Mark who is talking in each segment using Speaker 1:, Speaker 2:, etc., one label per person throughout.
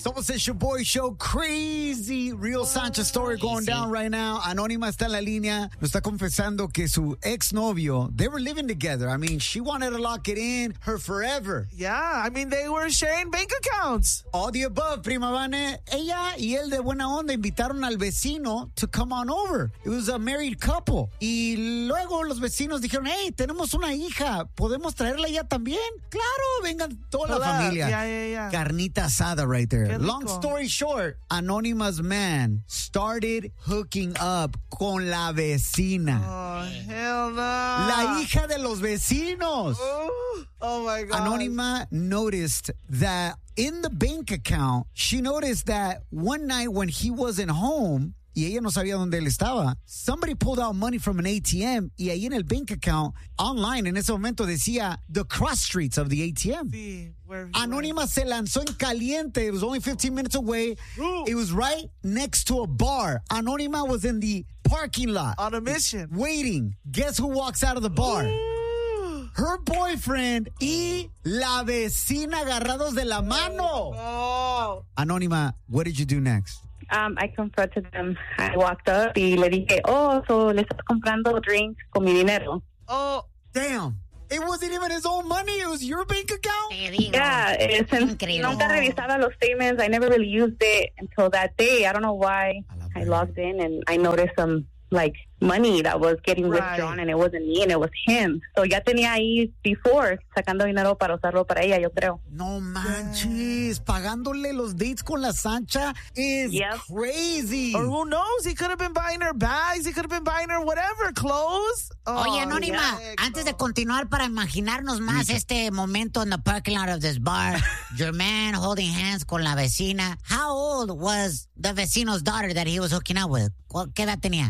Speaker 1: Somos el Shaboy Show. Crazy Real Sanchez story going down right now. Anónima está en la línea. Nos está confesando que su exnovio, they were living together. I mean, she wanted to lock it in her forever.
Speaker 2: Yeah, I mean, they were sharing bank accounts.
Speaker 1: All the above, Prima Vane. Ella y él de buena onda invitaron al vecino to come on over. It was a married couple. Y luego los vecinos dijeron, hey, tenemos una hija. ¿Podemos traerla ya también? Claro, vengan toda la familia.
Speaker 2: Yeah.
Speaker 1: Carnita asada right there.
Speaker 2: Qué rico.
Speaker 1: Long story short, Anonymous man started hooking up con la vecina.
Speaker 2: Oh, hell no.
Speaker 1: La hija de los vecinos.
Speaker 2: Oh my God.
Speaker 1: Anónima noticed that in the bank account, she noticed that one night when he wasn't home, y ella no sabía dónde él estaba, somebody pulled out money from an ATM, y ahí en el bank account, online, en ese momento decía the cross streets of the ATM.
Speaker 2: Sí, where he
Speaker 1: Anónima se lanzó en caliente. It was only 15 minutes away.
Speaker 2: Ooh.
Speaker 1: It was right next to a bar. Anónima was in the parking lot.
Speaker 2: on a mission.
Speaker 1: Waiting. Guess who walks out of the bar?
Speaker 2: Ooh.
Speaker 1: Her boyfriend y la vecina agarrados de la mano.
Speaker 2: Oh.
Speaker 1: Anónima, what did you do next?
Speaker 3: I confronted them. I walked up y le dije, so le estás comprando drinks con mi dinero.
Speaker 2: Oh.
Speaker 1: Damn. It wasn't even his own money. It was your bank account?
Speaker 4: Te digo.
Speaker 3: Yeah, since
Speaker 4: Increíble.
Speaker 3: nunca revisaba los statements, I never really used it until that day. I don't know why. I logged in and I noticed some money that was getting withdrawn and it wasn't me and it was him. So ya tenía ahí before sacando dinero para usarlo para ella, yo creo.
Speaker 1: No manches. Pagándole los dates con la Sancha is crazy.
Speaker 2: Or who knows? He could have been buying her bags. He could have been buying her whatever, clothes.
Speaker 4: Oye, Anónima, antes de continuar para imaginarnos más este momento in the parking lot of this bar, your man holding hands con la vecina. How old was the vecino's daughter that he was hooking up with? ¿Qué edad tenía?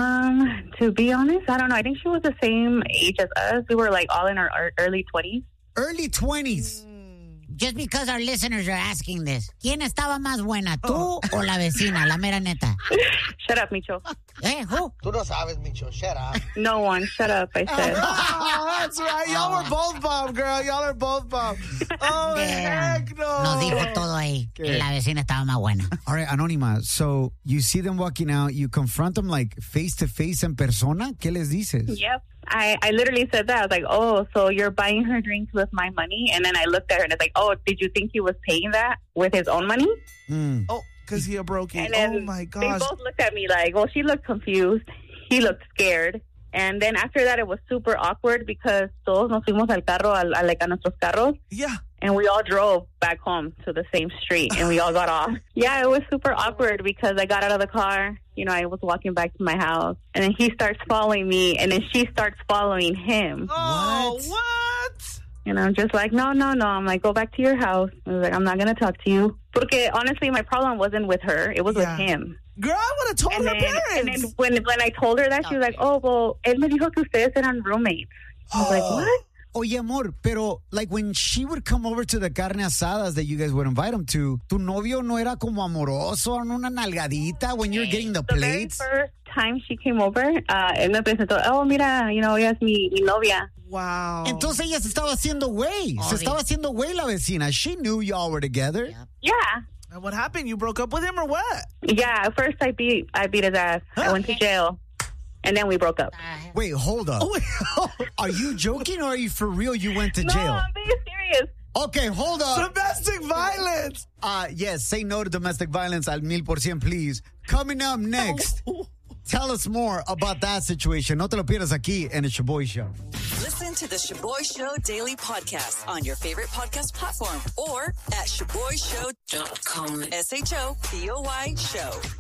Speaker 3: To be honest, I don't know. I think she was the same age as us. We were all in our early 20s.
Speaker 1: Early 20s.
Speaker 4: Just because our listeners are asking this. ¿Quién estaba más buena, tú o la vecina, la mera neta?
Speaker 3: Shut up, Micho.
Speaker 4: Who?
Speaker 5: Tú no sabes, Micho. Shut up.
Speaker 3: No one. Shut up, I said.
Speaker 2: Oh, that's right. Y'all were both bomb, girl. Y'all are both bomb. Oh, heck no.
Speaker 4: Nos dijo todo ahí. Que la vecina estaba más buena.
Speaker 1: All right, Anónima, so you see them walking out, you confront them face to face en persona. ¿Qué les dices?
Speaker 3: Yep. I literally said that. I was like, so you're buying her drinks with my money? And then I looked at her and it's like, did you think he was paying that with his own monnes?
Speaker 2: Oh, because he broke it. Oh, my gosh.
Speaker 3: They both looked at me she looked confused. He looked scared. And then after that, it was super awkward because todos nos fuimos al carro, a nuestros carros.
Speaker 2: Yeah.
Speaker 3: And we all drove back home to the same street and we all got off. Yeah, it was super awkward because I got out of the car. I was walking back to my house and then he starts following me and then she starts following him.
Speaker 2: Oh, what?
Speaker 3: And I'm just like, no. I'm like, go back to your house. I was like, I'm not going to talk to you. Porque honestly, my problem wasn't with her. It was with him.
Speaker 2: Girl, I would have told her parents.
Speaker 3: And then when I told her that, she was like, él me dijo que ustedes eran roommates. I was like, what?
Speaker 1: Oye, amor, pero when she would come over to the carne asadas that you guys would invite him to, tu novio no era como amoroso, una nalgadita when you're getting the plates?
Speaker 3: The very first time she came over, él me presentó, mira, ella es mi novia.
Speaker 2: Wow.
Speaker 1: Entonces ella se estaba haciendo güey. Se estaba haciendo güey la vecina. She knew y'all were together.
Speaker 4: Yep.
Speaker 3: Yeah.
Speaker 2: And what happened? You broke up with him or what?
Speaker 3: Yeah, at first I beat his ass. I went to jail. And then we broke up.
Speaker 1: Wait, hold up. Are you joking or are you for real? You went to jail?
Speaker 3: No, I'm being serious.
Speaker 1: Okay, hold up.
Speaker 2: Domestic violence.
Speaker 1: Yes, say no to domestic violence al 1000%, please. Coming up next, tell us more about that situation. No te lo pierdas aquí en el Shaboy Show.
Speaker 6: Listen to the Shaboy Show Daily Podcast on your favorite podcast platform or at ShaboyShow.com. SHOPOY Show.